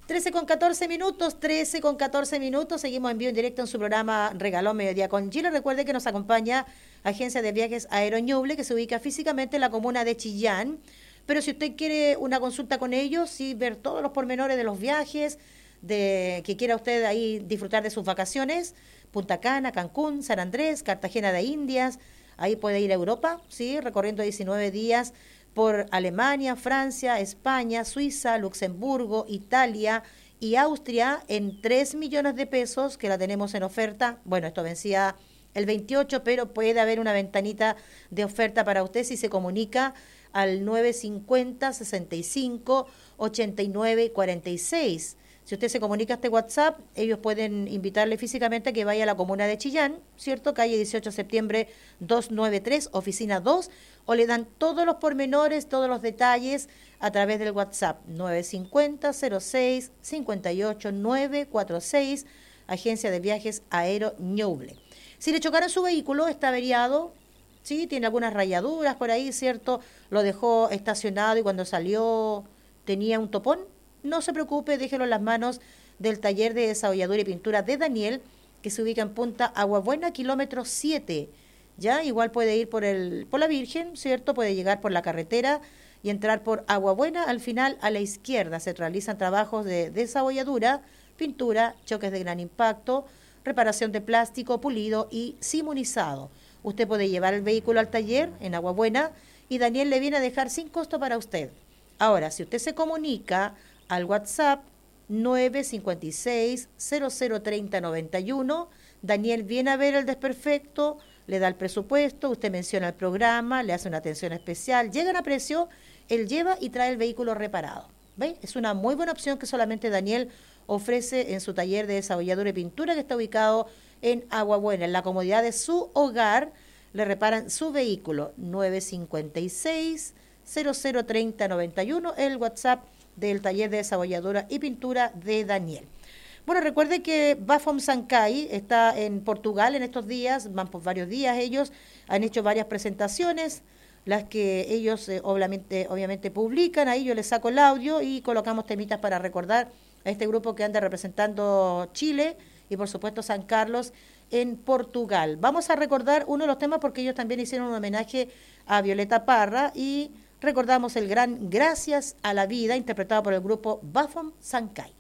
13 con 14 minutos, seguimos en vivo en directo en su programa Regalón Mediodía con Chile. Recuerde que nos acompaña Agencia de Viajes Aero Ñuble, que se ubica físicamente en la comuna de Chillán, pero si usted quiere una consulta con ellos y ver todos los pormenores de los viajes, de que quiera usted ahí disfrutar de sus vacaciones, Punta Cana, Cancún, San Andrés, Cartagena de Indias, ahí puede ir a Europa, ¿sí? Recorriendo 19 días por Alemania, Francia, España, Suiza, Luxemburgo, Italia y Austria en 3 millones de pesos, que la tenemos en oferta. Bueno, esto vencía el 28, pero puede haber una ventanita de oferta para usted si se comunica al 950 65 89 46. Si usted se comunica a este WhatsApp, ellos pueden invitarle físicamente a que vaya a la comuna de Chillán, ¿cierto? Calle 18 de septiembre 293, oficina 2, o le dan todos los pormenores, todos los detalles a través del WhatsApp 950 06 58 946, Agencia de Viajes Aero Ñuble. Si le chocaron su vehículo, está averiado, sí, tiene algunas rayaduras por ahí, ¿cierto? Lo dejó estacionado y cuando salió tenía un topón. No se preocupe, déjelo en las manos del taller de desolladura y pintura de Daniel, que se ubica en Punta Aguabuena, kilómetro 7. Ya, igual puede ir por la Virgen, ¿cierto? Puede llegar por la carretera y entrar por Aguabuena. Al final, a la izquierda, se realizan trabajos de desolladura, pintura, choques de gran impacto, reparación de plástico, pulido y simonizado. Usted puede llevar el vehículo al taller en Aguabuena y Daniel le viene a dejar sin costo para usted. Ahora, si usted se comunica al WhatsApp 956 0030 91, Daniel viene a ver el desperfecto, le da el presupuesto, usted menciona el programa, le hace una atención especial, llegan a precio, él lleva y trae el vehículo reparado. ¿Ve? Es una muy buena opción que solamente Daniel ofrece en su taller de desolladura y pintura, que está ubicado en Aguabuena, en la comodidad de su hogar. Le reparan su vehículo 956 0030 91, el WhatsApp del taller de desolladura y pintura de Daniel. Bueno, recuerde que Bafom Sancay está en Portugal en estos días, van por varios días ellos, han hecho varias presentaciones, las que ellos obviamente publican, ahí yo les saco el audio y colocamos temitas para recordar a este grupo que anda representando Chile y por supuesto San Carlos en Portugal. Vamos a recordar uno de los temas porque ellos también hicieron un homenaje a Violeta Parra y recordamos el gran Gracias a la Vida, interpretado por el grupo Bafom Sancay.